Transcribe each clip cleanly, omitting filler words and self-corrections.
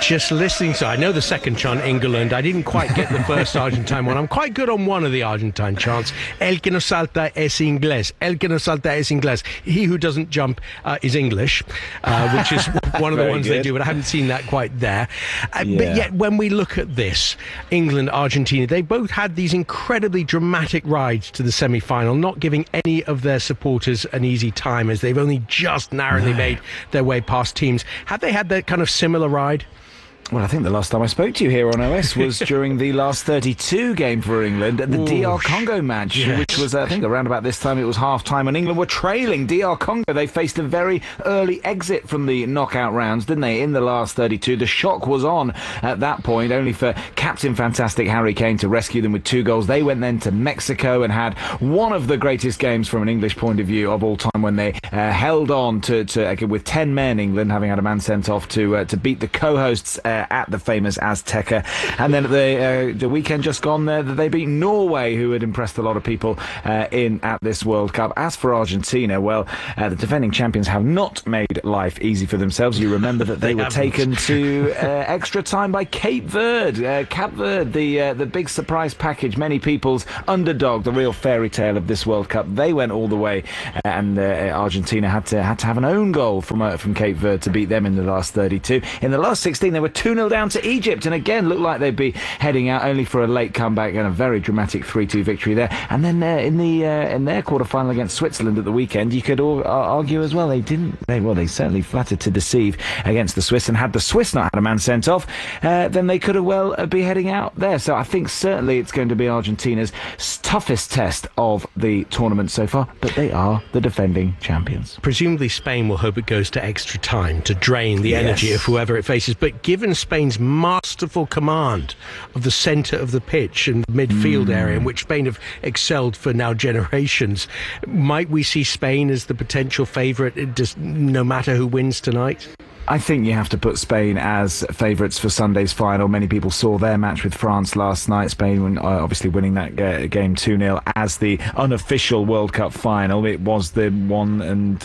Just listening to, I know the second chant, England. I didn't quite get the first Argentine one. I'm quite good on one of the Argentine chants. El que no salta es inglés. El que no salta es inglés. He who doesn't jump is English, which is one of the ones they do, but I haven't seen that quite there. But yet, when we look at this, England, Argentina, they both had these incredibly dramatic rides to the semi-final, not giving any of their supporters an easy time, as they've only just narrowly made their way past teams. Have they had that kind of similar ride? Well, I think the last time I spoke to you here on OS was during the last 32 game for England at the DR Congo match, which was, I think, around about this time. It was half-time, and England were trailing DR Congo. They faced a very early exit from the knockout rounds, didn't they, in the last 32? The shock was on at that point, only for Captain Fantastic Harry Kane to rescue them with 2 goals. They went then to Mexico and had one of the greatest games from an English point of view of all time, when they held on to with 10 men, England, having had a man sent off to beat the co-hosts at the famous Azteca. And then at the weekend just gone there, they beat Norway, who had impressed a lot of people at this World Cup. As for Argentina, well, the defending champions have not made life easy for themselves. You remember that they were taken to extra time by Cape Verde. Cape Verde, the big surprise package, many people's underdog, the real fairy tale of this World Cup. They went all the way, and Argentina had to have an own goal from Cape Verde to beat them in the last 32. In the last 16, they were 2-0 down to Egypt, and again looked like they'd be heading out, only for a late comeback and a very dramatic 3-2 victory there. And then in their quarter-final against Switzerland at the weekend, you could argue as well, they certainly flattered to deceive against the Swiss, and had the Swiss not had a man sent off, then they could have well be heading out there. So I think certainly it's going to be Argentina's toughest test of the tournament so far, but they are the defending champions. Presumably Spain will hope it goes to extra time to drain the energy of whoever it faces, but given Spain's masterful command of the centre of the pitch and the midfield area, in which Spain have excelled for now generations, might we see Spain as the potential favourite, no matter who wins tonight? I think you have to put Spain as favourites for Sunday's final. Many people saw their match with France last night. Spain obviously winning that game 2-0 as the unofficial World Cup final. It was the one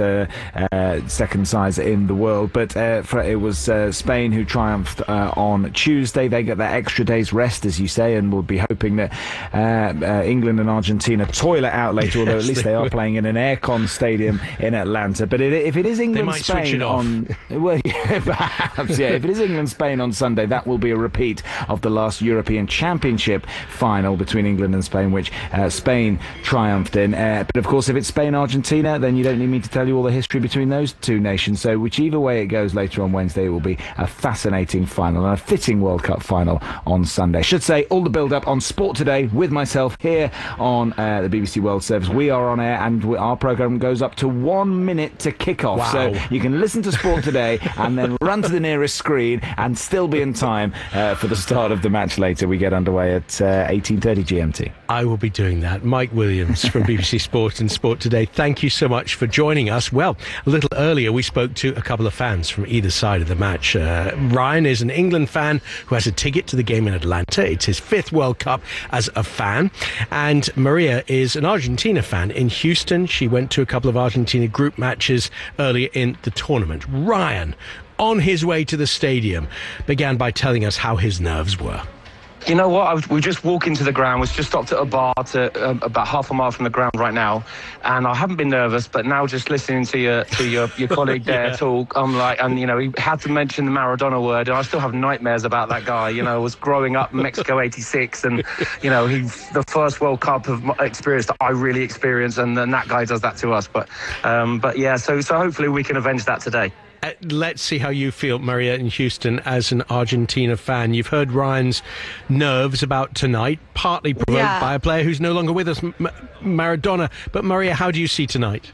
and second size in the world, but it was Spain who triumphed on Tuesday. They get that extra day's rest, as you say, and we'll be hoping that England and Argentina toil it out later, although at least they are playing in an aircon stadium in Atlanta. But if it is England-Spain on... Well, perhaps, if it is England-Spain on Sunday, that will be a repeat of the last European Championship final between England and Spain, which Spain triumphed in. But of course, if it's Spain-Argentina, then you don't need me to tell you all the history between those two nations. So whichever way it goes later on Wednesday, it will be a fascinating final and a fitting World Cup final on Sunday. I should say, all the build-up on Sport Today with myself here on the BBC World Service. We are on air, and our programme goes up to 1 minute to kick off. Wow. So you can listen to Sport Today and then run to the nearest screen and still be in time for the start of the match later. We get underway at 18:30 GMT. I will be doing that. Mike Williams from BBC Sport and Sport Today, thank you so much for joining us. Well, a little earlier we spoke to a couple of fans from either side of the match. Ryan is an England fan who has a ticket to the game in Atlanta. It's his 5th World Cup as a fan. And Maria is an Argentina fan in Houston. She went to a couple of Argentina group matches earlier in the tournament. Ryan, on his way to the stadium, began by telling us how his nerves were. You know what? We just walk into the ground. We've just stopped at a bar about half a mile from the ground right now, and I haven't been nervous. But now, just listening to your colleague there talk, I'm like, and he had to mention the Maradona word, and I still have nightmares about that guy. I was growing up in Mexico '86, and he's the first World Cup of experience that I really experienced, and then that guy does that to us. But yeah, so hopefully we can avenge that today. Let's see how you feel, Maria, in Houston as an Argentina fan. You've heard Ryan's nerves about tonight, partly provoked by a player who's no longer with us, Maradona. But Maria, how do you see tonight?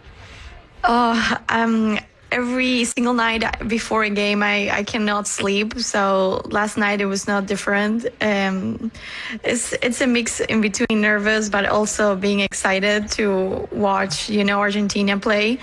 Every single night before a game, I cannot sleep. So last night it was not different. It's a mix in between nervous, but also being excited to watch, Argentina play.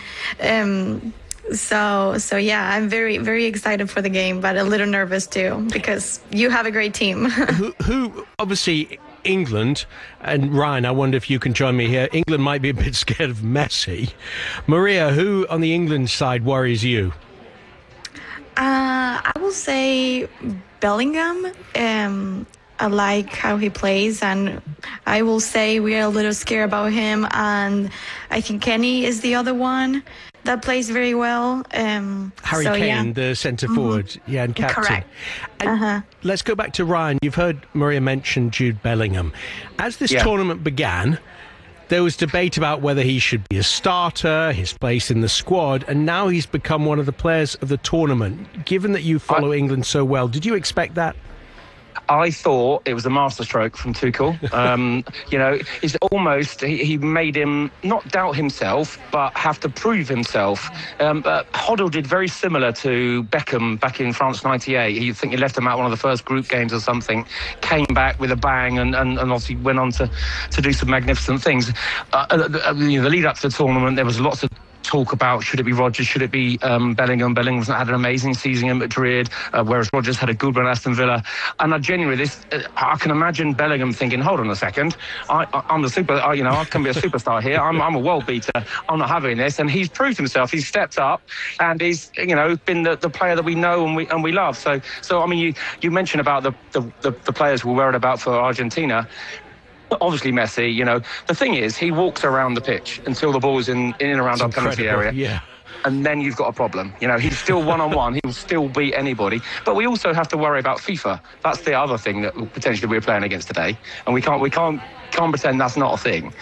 So yeah, I'm very, very excited for the game, but a little nervous too, because you have a great team. who obviously England, and Ryan, I wonder if you can join me here. England might be a bit scared of Messi. Maria, who on the England side worries you? I will say Bellingham. I like how he plays, and I will say we are a little scared about him. And I think Kenny is the other one that plays very well. Harry Kane, the centre forward, and captain. Correct. And let's go back to Ryan. You've heard Maria mention Jude Bellingham. As this tournament began, there was debate about whether he should be a starter, his place in the squad, and now he's become one of the players of the tournament. Given that you follow England so well, did you expect that? I thought it was a masterstroke from Tuchel. It's almost, he made him not doubt himself, but have to prove himself. But Hoddle did very similar to Beckham back in France '98. He think he left him out one of the first group games or something, came back with a bang, and obviously went on to do some magnificent things. The lead up to the tournament, there was lots of talk about should it be Rodgers, should it be Bellingham. Bellingham had an amazing season in Madrid, whereas Rodgers had a good one at Aston Villa. And I can imagine Bellingham thinking, hold on a second, I'm the super, I can be a superstar here. I'm a world beater. I'm not having this. And he's proved himself. He's stepped up, and he's been the player that we know and we love. So I mean, you mentioned about the players we're worried about for Argentina. Obviously Messi, the thing is, he walks around the pitch until the ball's in and around our penalty area. Yeah. And then you've got a problem. He's still one-on-one. He'll still beat anybody. But we also have to worry about FIFA. That's the other thing that potentially we're playing against today. And we can't pretend that's not a thing.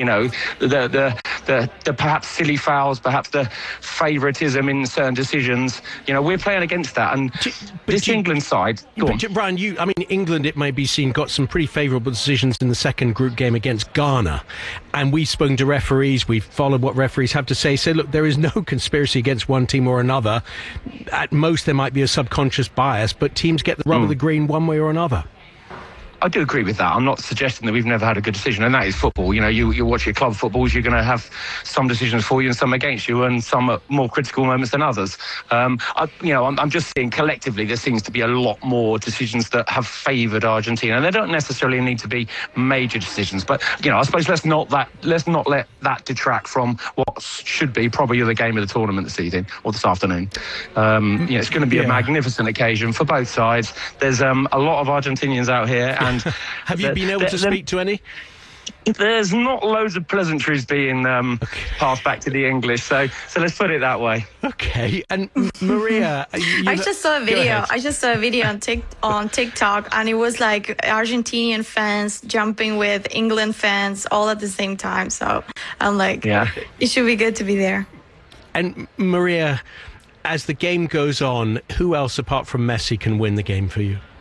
The perhaps silly fouls, perhaps the favouritism in certain decisions. We're playing against that. And England side... Brian, England, it may be seen, got some pretty favourable decisions in the second group game against Ghana. And we've spoken to referees. We've followed what referees have to say. Say, look, there is no conspiracy against one team or another. At most, there might be a subconscious bias, but teams get the rub of the green one way or another. I do agree with that. I'm not suggesting that we've never had a good decision, and that is football. You watch your club footballs, you're going to have some decisions for you and some against you, and some at more critical moments than others. I'm just seeing collectively there seems to be a lot more decisions that have favoured Argentina, and they don't necessarily need to be major decisions. But I suppose let's not let that detract from what should be probably the game of the tournament this evening or this afternoon. It's going to be a magnificent occasion for both sides. There's a lot of Argentinians out here. And have you been able to speak to any? There's not loads of pleasantries being passed back to the English, so let's put it that way. Okay, and Maria, I just saw a video on TikTok, and it was like Argentinian fans jumping with England fans all at the same time. So I'm like, it should be good to be there. And Maria, as the game goes on, who else apart from Messi can win the game for you?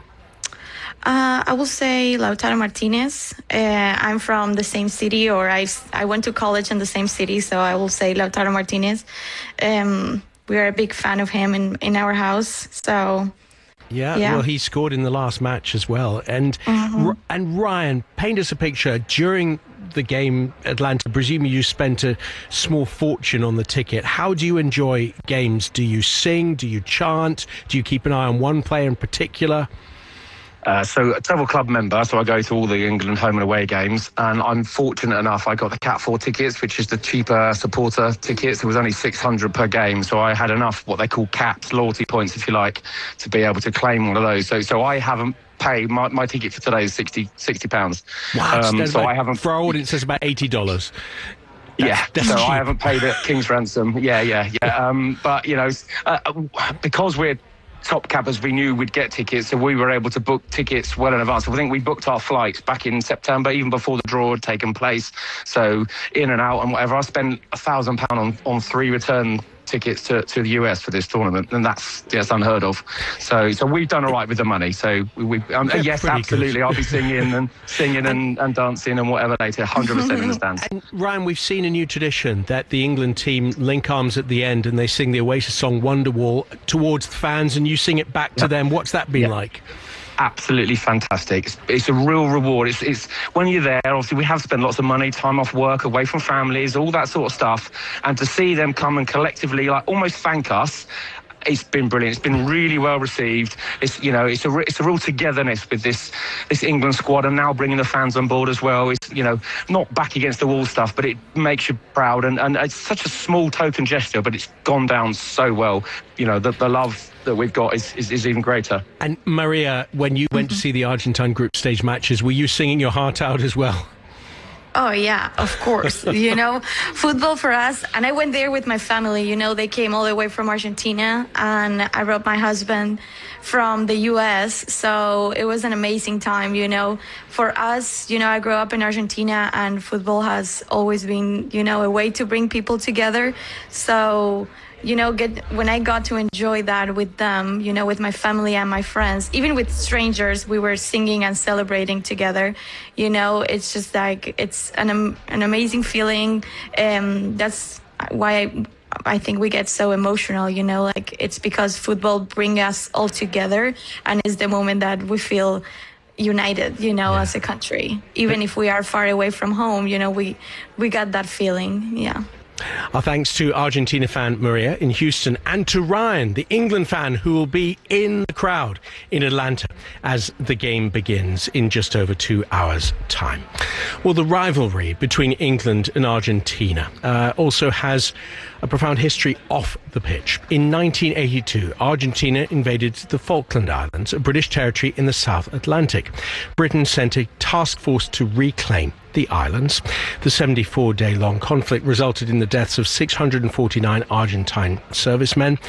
I will say Lautaro Martinez. I'm from the same city, or I went to college in the same city, so I will say Lautaro Martinez. We are a big fan of him in our house, so... Yeah, well, he scored in the last match as well. And and Ryan, paint us a picture. During the game, Atlanta, presumably you spent a small fortune on the ticket. How do you enjoy games? Do you sing? Do you chant? Do you keep an eye on one player in particular? So a travel club member, so I go to all the England home and away games, and I'm fortunate enough I got the Cat 4 tickets, which is the cheaper supporter tickets. It was only £600 per game, so I had enough what they call caps, loyalty points if you like, to be able to claim one of those. So I haven't paid, my ticket for today is £60. Wow, so I haven't... For our audience, that's about $80. That's cheap. I haven't paid at King's Ransom. But, because we're top cappers, we knew we'd get tickets, so we were able to book tickets well in advance. I think we booked our flights back in September, even before the draw had taken place. So in and out and whatever. I spent £1,000 on 3 return tickets to the US for this tournament, and that's unheard of. So we've done all right with the money. So yes, absolutely, good. I'll be singing and dancing and whatever later, 100% in the stands. And Ryan, we've seen a new tradition that the England team link arms at the end and they sing the Oasis song Wonderwall towards the fans, and you sing it back to them. What's that been like? Absolutely fantastic. It's a real reward. It's when you're there, obviously we have spent lots of money, time off work, away from families, all that sort of stuff, and to see them come and collectively almost thank us, it's been brilliant. It's been really well received. It's it's a real togetherness with this England squad, and now bringing the fans on board as well. It's not back against the wall stuff, but it makes you proud, and it's such a small token gesture, but it's gone down so well. The love that we've got is even greater. And Maria, when you went to see the Argentine group stage matches, were you singing your heart out as well? Oh, yeah, of course. Football for us. And I went there with my family. They came all the way from Argentina, and I brought my husband from the U.S. So it was an amazing time, For us, I grew up in Argentina, and football has always been, a way to bring people together. So when I got to enjoy that with them, with my family and my friends, even with strangers, we were singing and celebrating together. It's just like, it's an amazing feeling. That's why I think we get so emotional, it's because football brings us all together, and it's the moment that we feel united, as a country. Even if we are far away from home, we got that feeling. Yeah. Our thanks to Argentina fan Maria in Houston, and to Ryan, the England fan, who will be in the crowd in Atlanta as the game begins in just over 2 hours' time. Well, the rivalry between England and Argentina also has a profound history off the pitch. In 1982, Argentina invaded the Falkland Islands, a British territory in the South Atlantic. Britain sent a task force to reclaim the islands. The 74-day-long conflict resulted in the deaths of 649 Argentine servicemen,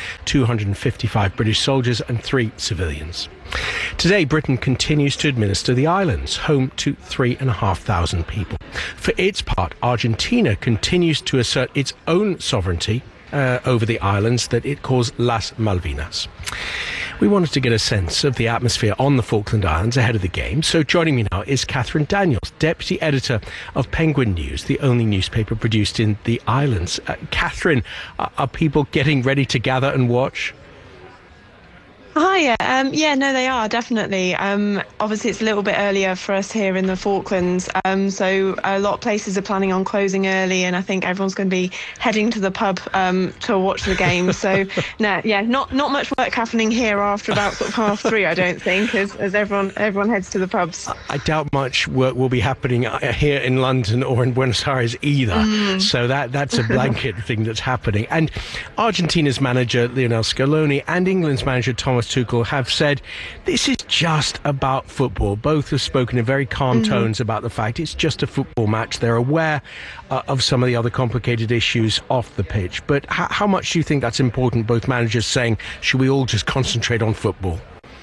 255 British soldiers, and 3 civilians. Today, Britain continues to administer the islands, home to 3,500 people. For its part, Argentina continues to assert its own sovereignty over the islands that it calls Las Malvinas. We wanted to get a sense of the atmosphere on the Falkland Islands ahead of the game, so joining me now is Catherine Daniels, Deputy Editor of Penguin News, the only newspaper produced in the islands. Catherine, are people getting ready to gather and watch? Hi, no, they are, definitely. Obviously, it's a little bit earlier for us here in the Falklands, so a lot of places are planning on closing early, and I think everyone's going to be heading to the pub to watch the game. So, not much work happening here after about sort of 3:30, I don't think, as everyone heads to the pubs. I doubt much work will be happening here in London or in Buenos Aires either. So that's a blanket thing that's happening. And Argentina's manager, Lionel Scaloni, and England's manager, Thomas Tuchel, have said this is just about football. Both have spoken in very calm tones about the fact it's just a football match. They're aware of some of the other complicated issues off the pitch. But how much do you think that's important, both managers saying, should we all just concentrate on football?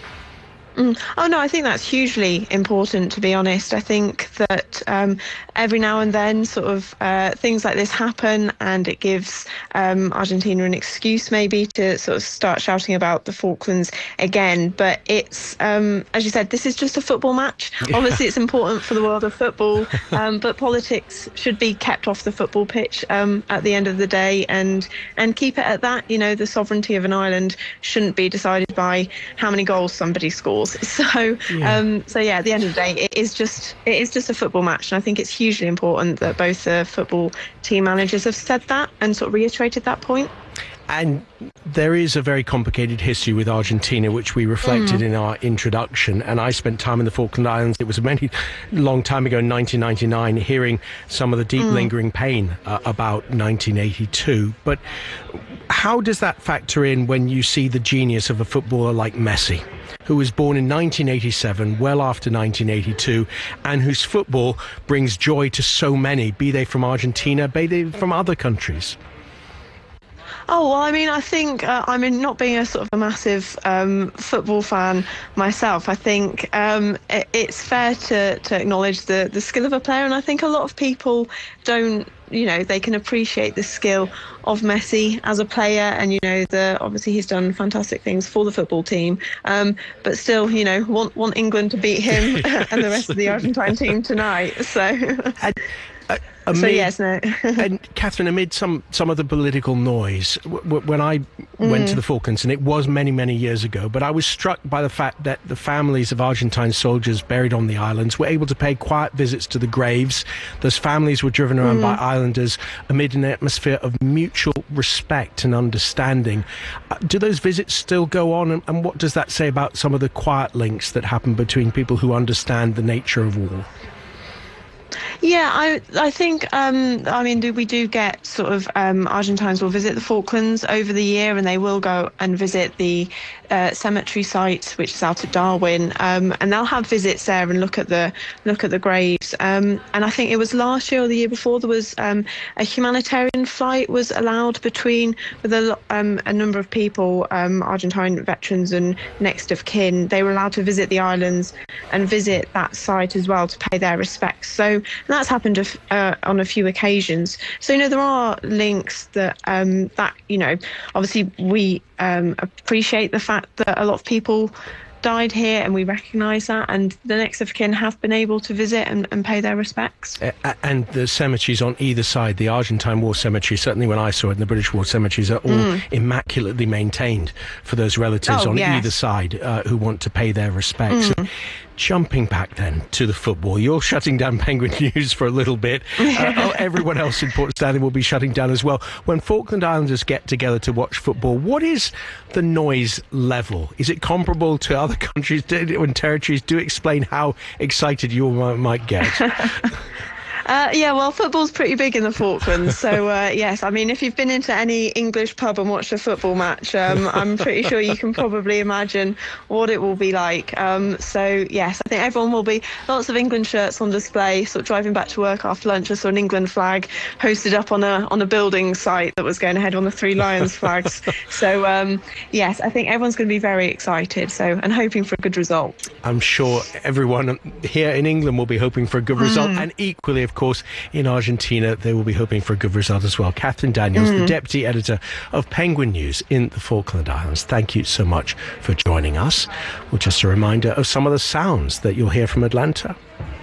Oh, no, I think that's hugely important, to be honest. I think that every now and then sort of things like this happen, and it gives Argentina an excuse maybe to sort of start shouting about the Falklands again. But it's, as you said, this is just a football match. Yeah. Obviously, it's important for the world of football, but politics should be kept off the football pitch at the end of the day, and keep it at that. The sovereignty of an island shouldn't be decided by how many goals somebody scores. So at the end of the day, it is just a football match, and I think it's hugely important that both the football team managers have said that and sort of reiterated that point. And there is a very complicated history with Argentina, which we reflected in our introduction. And I spent time in the Falkland Islands. It was a long time ago, in 1999, hearing some of the deep lingering pain about 1982. But how does that factor in when you see the genius of a footballer like Messi, who was born in 1987, well after 1982, and whose football brings joy to so many, be they from Argentina, be they from other countries? Oh, well, I mean, I think, not being a sort of a massive football fan myself, I think it's fair to acknowledge the skill of a player, and I think a lot of people don't, they can appreciate the skill of Messi as a player, and obviously he's done fantastic things for the football team, but still want England to beat him and the rest of the Argentine team tonight. So So yes, no. And Catherine, amid some of the political noise, when I went to the Falklands, and it was many, many years ago, but I was struck by the fact that the families of Argentine soldiers buried on the islands were able to pay quiet visits to the graves. Those families were driven around by islanders amid an atmosphere of mutual respect and understanding. Do those visits still go on, and what does that say about some of the quiet links that happen between people who understand the nature of war? Yeah, I think, we do get sort of Argentines will visit the Falklands over the year, and they will go and visit the cemetery site, which is out at Darwin, and they'll have visits there and look at the graves. And I think it was last year or the year before, there was a humanitarian flight was allowed with a number of people, Argentine veterans and next of kin. They were allowed to visit the islands and visit that site as well to pay their respects. So that's happened on a few occasions. So there are links that obviously we appreciate the fact that a lot of people died here, and we recognise that, and the next of kin have been able to visit and pay their respects. And the cemeteries on either side, the Argentine War Cemetery, certainly when I saw it, and the British War Cemeteries are all immaculately maintained for those relatives either side who want to pay their respects. Jumping back then to the football, you're shutting down Penguin News for a little bit. Everyone else in Port Stanley will be shutting down as well. When Falkland Islanders get together to watch football, what is the noise level? Is it comparable to other countries and territories? Do explain how excited you might get. Well, football's pretty big in the Falklands, so yes, I mean, if you've been into any English pub and watched a football match, I'm pretty sure you can probably imagine what it will be like. So yes, I think everyone will be lots of England shirts on display, sort of driving back to work after lunch. I saw an England flag hosted up on a building site that was going ahead on the Three Lions flags. So yes, I think everyone's going to be very excited, and hoping for a good result. I'm sure everyone here in England will be hoping for a good result, and equally, of course, in Argentina, they will be hoping for a good result as well. Catherine Daniels, the Deputy Editor of Penguin News in the Falkland Islands, thank you so much for joining us. Well, just a reminder of some of the sounds that you'll hear from Atlanta.